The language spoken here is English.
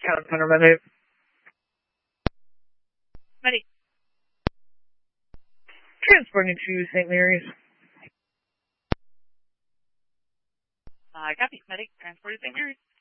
Town Center medic. Medic. Transporting to St. Mary's. Copy. Medic, transported to St. Mary's.